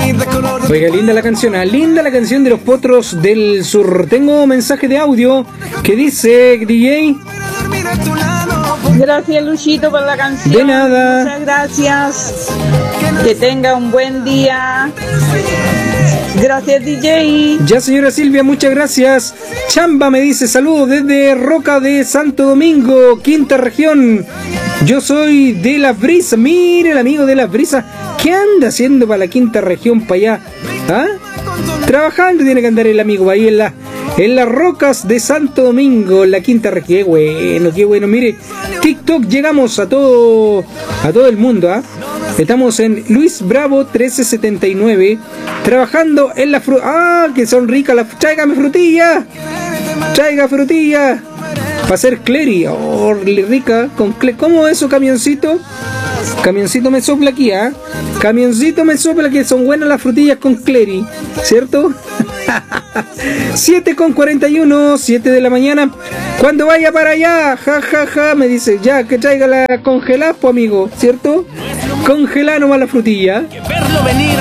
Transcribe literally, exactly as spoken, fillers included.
Oiga, linda la canción, ¿eh? Linda la canción de los Potros del Sur. Tengo un mensaje de audio que dice, D J. Gracias, Luchito, por la canción. De nada. Muchas gracias. Que tenga un buen día. Gracias, D J. Ya, señora Silvia, muchas gracias. Chamba me dice, saludos desde Roca de Santo Domingo, quinta región. Yo soy de Las Brisas. Mire, el amigo de Las Brisas. ¿Qué anda haciendo para la quinta región, para allá? ¿Ah? Trabajando tiene que andar el amigo ahí en, la, en las rocas de Santo Domingo, en la quinta región. Qué bueno, qué bueno. Mire, TikTok llegamos a todo, a todo el mundo, ¿ah? Estamos en Luis Bravo trece setenta y nueve, trabajando en la fruta. ¡Ah, que son ricas las! ¡Tráigame frutilla! ¡Traiga frutilla! Para hacer cleri. ¡Oh, rica! Con cle... ¿Cómo es su camioncito? Camioncito me sopla aquí, ¿ah? ¿eh? Camioncito me sopla que son buenas las frutillas con cleri, ¿cierto? siete con cuarenta y uno, siete de la mañana. Cuando vaya para allá, ja, ja, ja, me dice, ya, que traiga la congelada, pues, amigo, ¿cierto? Congelada nomás la frutilla.